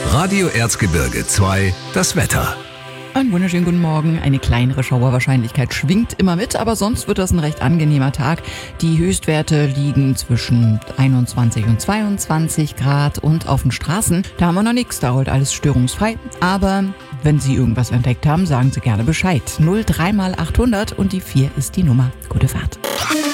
Radio Erzgebirge 2, das Wetter. Einen wunderschönen guten Morgen. Eine kleinere Schauerwahrscheinlichkeit schwingt immer mit, aber sonst wird das ein recht angenehmer Tag. Die Höchstwerte liegen zwischen 21 und 22 Grad und auf den Straßen, da haben wir noch nichts, da rollt alles störungsfrei. Aber wenn Sie irgendwas entdeckt haben, sagen Sie gerne Bescheid. 03 mal 800 und die 4 ist die Nummer. Gute Fahrt.